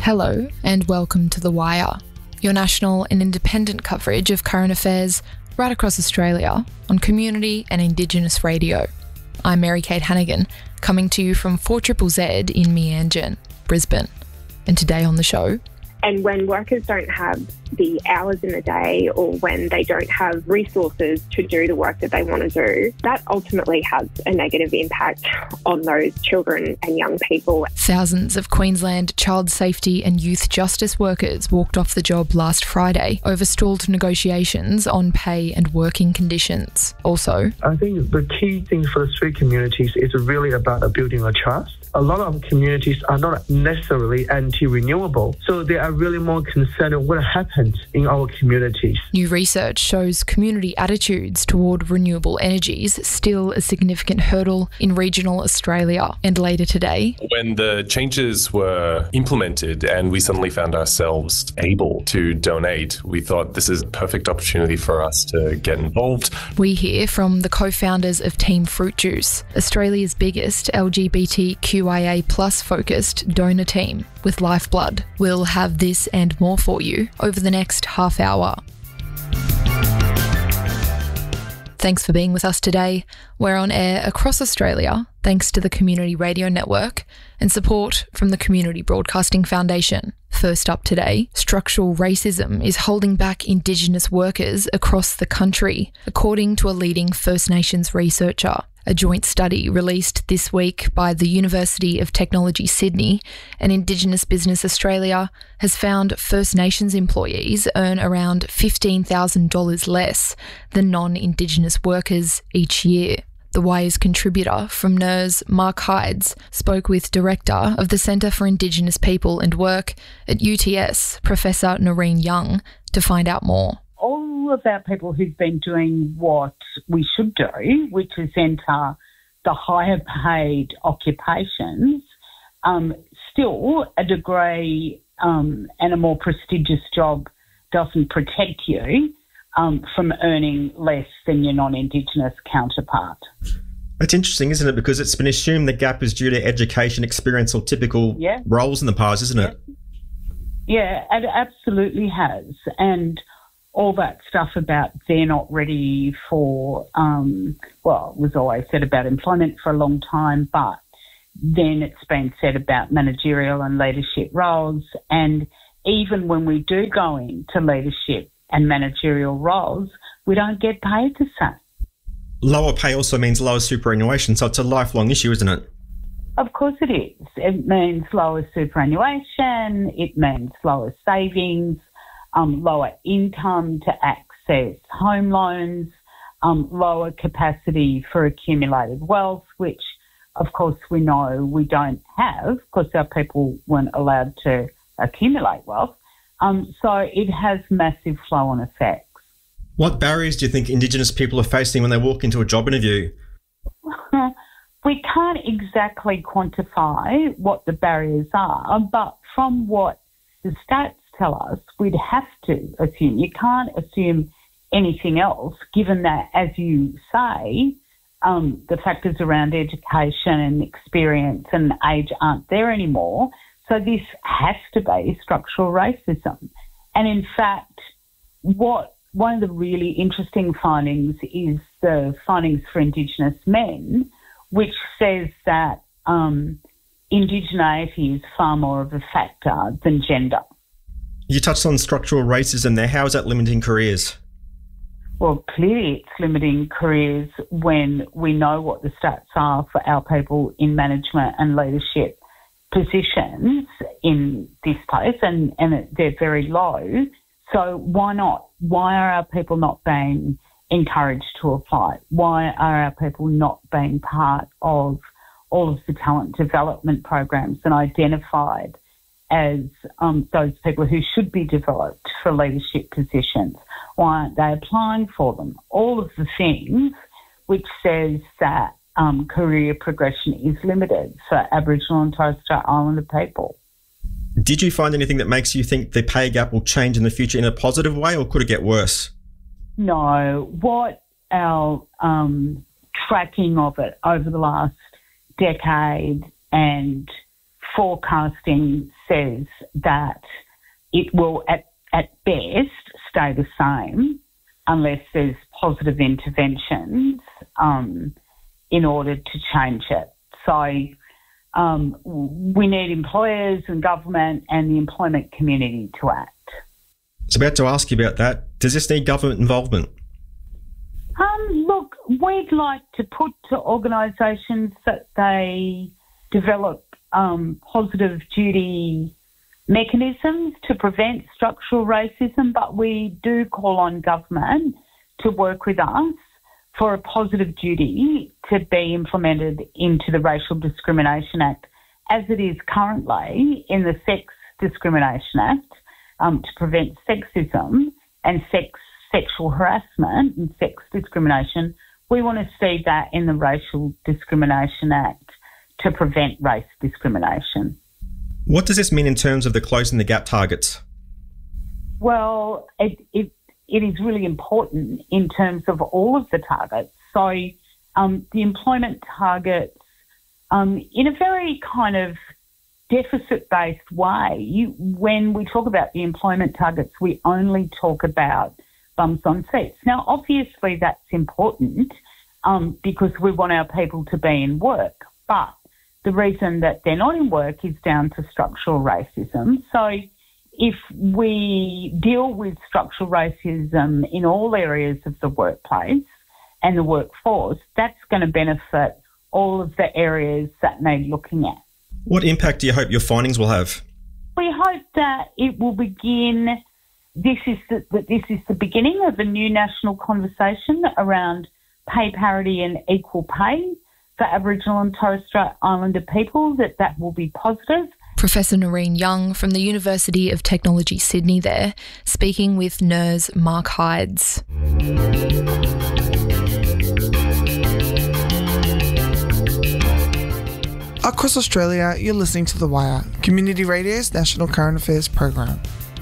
Hello and welcome to The Wire, your national and independent coverage of current affairs right across Australia on community and Indigenous radio. I'm Mary-Kate Hannigan, coming to you from 4ZZZ in Meanjin, Brisbane. And today on the show... And when workers don't have the hours in the day or when they don't have resources to do the work that they want to do, that ultimately has a negative impact on those children and young people. Thousands of Queensland child safety and youth justice workers walked off the job last Friday over stalled negotiations on pay and working conditions. Also, I think the key thing for the street communities is really about building a trust. A lot of communities are not necessarily anti-renewable, so they are really more concerned with what happens in our communities. New research shows community attitudes toward renewable energies still a significant hurdle in regional Australia. And later today, when the changes were implemented and we suddenly found ourselves able to donate, we thought this is a perfect opportunity for us to get involved. We hear from the co-founders of Team Fruit Juice, Australia's biggest LGBTQIA+ focused donor team with lifeblood. We'll have this and more for you over the next half hour. Thanks for being with us today. We're on air across Australia thanks to the Community Radio Network and support from the Community Broadcasting Foundation. First up today, structural racism is holding back Indigenous workers across the country, according to a leading First Nations researcher. A joint study released this week by the University of Technology Sydney and Indigenous Business Australia has found First Nations employees earn around $15,000 less than non-Indigenous workers each year. The Wire's contributor from NERS, Mark Hydes, spoke with Director of the Centre for Indigenous People and Work at UTS, Professor Noreen Young, to find out more. All of our people who've been doing what we should do, which is enter the higher paid occupations, still a degree and a more prestigious job doesn't protect you from earning less than your non-Indigenous counterpart. It's interesting, isn't it? Because it's been assumed the gap is due to education, experience or typical roles in the past, isn't it? Yeah, it absolutely has. And all that stuff about they're not ready for, it was always said about employment for a long time, but then it's been said about managerial and leadership roles. And even when we do go into leadership and managerial roles, we don't get paid the same. Lower pay also means lower superannuation, so it's a lifelong issue, isn't it? Of course it is. It means lower superannuation, it means lower savings, lower income to access home loans, lower capacity for accumulated wealth, which, of course, we know we don't have because our people weren't allowed to accumulate wealth. So it has massive flow-on effects. What barriers do you think Indigenous people are facing when they walk into a job interview? We can't exactly quantify what the barriers are, but from what the stats tell us, we'd have to assume. You can't assume anything else, given that, as you say, the factors around education and experience and age aren't there anymore. So this has to be structural racism. And in fact, one of the really interesting findings is the findings for Indigenous men, which says that indigeneity is far more of a factor than gender. You touched on structural racism there. How is that limiting careers? Well, clearly it's limiting careers when we know what the stats are for our people in management and leadership positions in this place, and they're very low. So why not? Why are our people not being encouraged to apply? Why are our people not being part of all of the talent development programs and identified as those people who should be developed for leadership positions? Why aren't they applying for them? All of the things which says that career progression is limited for Aboriginal and Torres Strait Islander people. Did you find anything that makes you think the pay gap will change in the future in a positive way, or could it get worse? No. What our tracking of it over the last decade and forecasting says that it will at best stay the same unless there's positive interventions in order to change it. So we need employers and government and the employment community to act. I was about to ask you about that. Does this need government involvement? Look, we'd like to put to organisations that they develop positive duty mechanisms to prevent structural racism, but we do call on government to work with us for a positive duty to be implemented into the Racial Discrimination Act as it is currently in the Sex Discrimination Act to prevent sexism and sexual harassment and sex discrimination. We want to see that in the Racial Discrimination Act to prevent race discrimination. What does this mean in terms of the closing the gap targets? Well, it is really important in terms of all of the targets. So the employment targets, in a very kind of deficit-based way, when we talk about the employment targets, we only talk about bums on seats. Now, obviously that's important because we want our people to be in work, but the reason that they're not in work is down to structural racism. So if we deal with structural racism in all areas of the workplace and the workforce, that's going to benefit all of the areas that need looking at. What impact do you hope your findings will have? We hope that it will begin. This is the beginning of a new national conversation around pay parity and equal pay for Aboriginal and Torres Strait Islander people, that will be positive. Professor Noreen Young from the University of Technology Sydney there, speaking with NER's Mark Hydes. Across Australia, you're listening to The Wire, Community Radio's national current affairs program.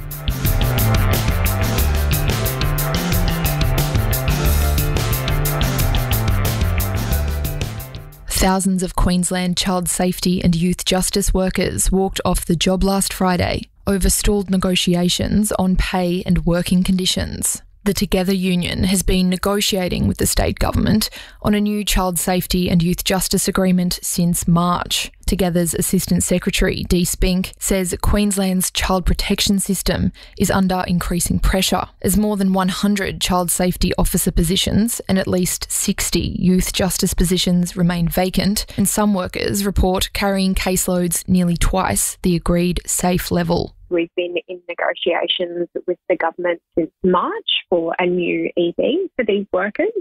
Thousands of Queensland child safety and youth justice workers walked off the job last Friday over stalled negotiations on pay and working conditions. The Together union has been negotiating with the state government on a new child safety and youth justice agreement since March. Together's Assistant Secretary, Dee Spink, says Queensland's child protection system is under increasing pressure as more than 100 child safety officer positions and at least 60 youth justice positions remain vacant, and some workers report carrying caseloads nearly twice the agreed safe level. We've been in negotiations with the government since March for a new EB for these workers.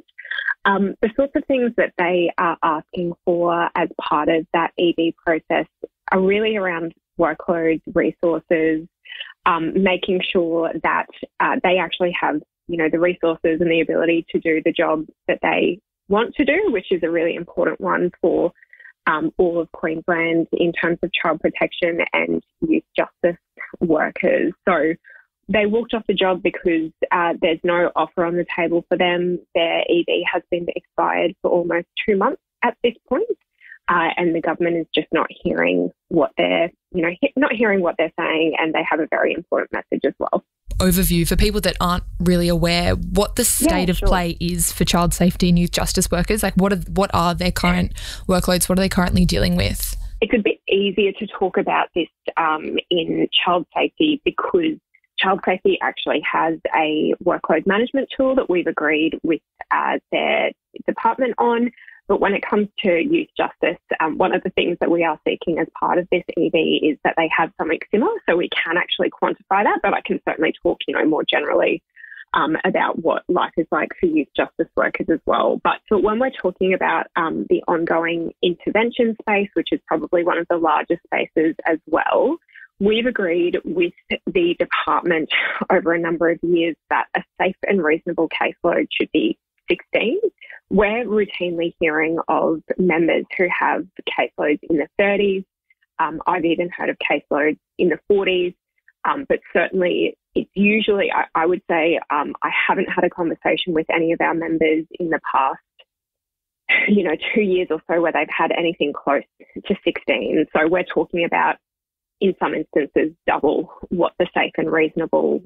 The sorts of things that they are asking for as part of that EB process are really around workloads, resources, making sure that they actually have, the resources and the ability to do the job that they want to do, which is a really important one for all of Queensland in terms of child protection and youth justice workers. So they walked off the job because there's no offer on the table for them. Their EB has been expired for almost 2 months at this point, and the government is just not hearing what they're, not hearing what they're saying, and they have a very important message as well. Overview for people that aren't really aware what the state of play is for child safety and youth justice workers. Like, what are their current workloads? What are they currently dealing with? It's a bit easier to talk about this in child safety because child safety actually has a workload management tool that we've agreed with their department on. But when it comes to youth justice, one of the things that we are seeking as part of this EB is that they have something similar, so we can actually quantify that. But I can certainly talk, more generally about what life is like for youth justice workers as well. But so when we're talking about the ongoing intervention space, which is probably one of the largest spaces as well, we've agreed with the department over a number of years that a safe and reasonable caseload should be 16. We're routinely hearing of members who have caseloads in the 30s. I've even heard of caseloads in the 40s, but certainly it's usually, I would say, I haven't had a conversation with any of our members in the past 2 years or so where they've had anything close to 16. So we're talking about, in some instances, double what the safe and reasonable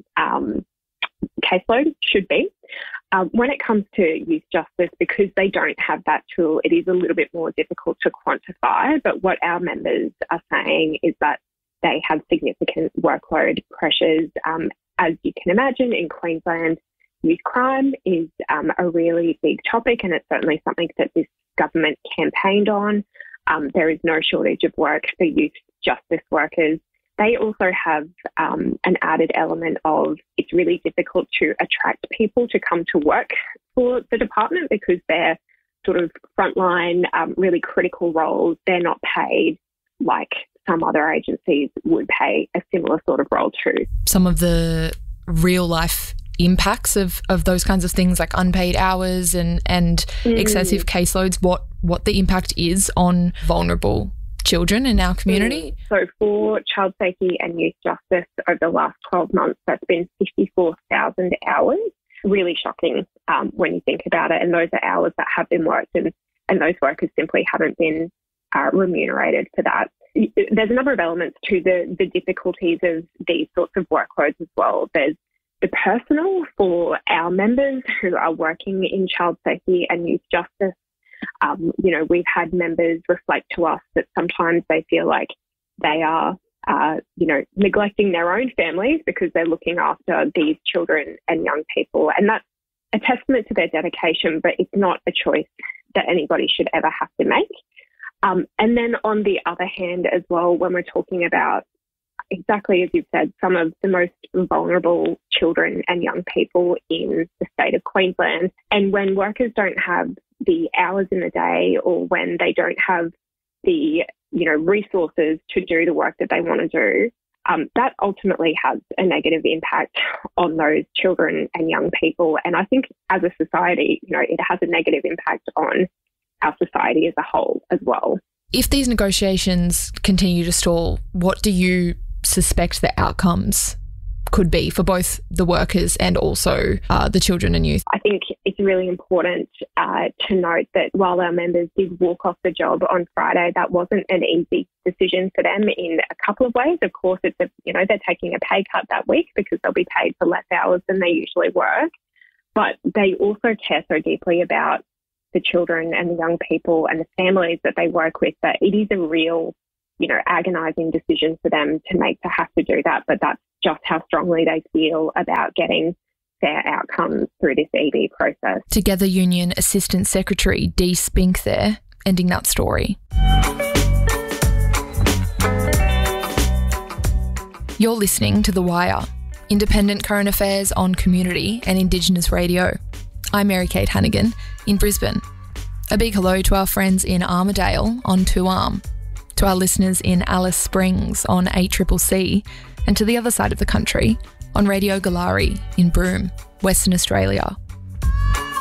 caseload should be. When it comes to youth justice, because they don't have that tool, it is a little bit more difficult to quantify. But what our members are saying is that they have significant workload pressures. As you can imagine, in Queensland, youth crime is a really big topic, and it's certainly something that this government campaigned on. There is no shortage of work for youth justice workers. They also have an added element of it's really difficult to attract people to come to work for the department because they're sort of frontline, really critical roles. They're not paid like some other agencies would pay a similar sort of role to. Some of the real life impacts of those kinds of things like unpaid hours and excessive caseloads, what the impact is on vulnerable children in our community? So for child safety and youth justice over the last 12 months, that's been 54,000 hours. Really shocking when you think about it. And those are hours that have been worked and those workers simply haven't been remunerated for that. There's a number of elements to the difficulties of these sorts of workloads as well. There's the personal for our members who are working in child safety and youth justice. We've had members reflect to us that sometimes they feel like they are, neglecting their own families because they're looking after these children and young people. And that's a testament to their dedication, but it's not a choice that anybody should ever have to make. And then on the other hand as well, when we're talking about, exactly as you've said, some of the most vulnerable children and young people in the state of Queensland, and when workers don't have the hours in the day or when they don't have the, resources to do the work that they want to do, that ultimately has a negative impact on those children and young people. And I think as a society, it has a negative impact on our society as a whole as well. If these negotiations continue to stall, what do you suspect the outcomes could be for both the workers and also the children and youth? I think it's really important to note that while our members did walk off the job on Friday, that wasn't an easy decision for them in a couple of ways. Of course, they're taking a pay cut that week because they'll be paid for less hours than they usually work. But they also care so deeply about the children and the young people and the families that they work with that it is a real, agonising decision for them to make to have to do that. But that's just how strongly they feel about getting fair outcomes through this EB process. Together Union Assistant Secretary Dee Spink there, ending that story. You're listening to The Wire, independent current affairs on community and Indigenous radio. I'm Mary-Kate Hannigan in Brisbane. A big hello to our friends in Armidale on 2Arm, to our listeners in Alice Springs on 8CCC, and to the other side of the country on Radio Galari in Broome, Western Australia.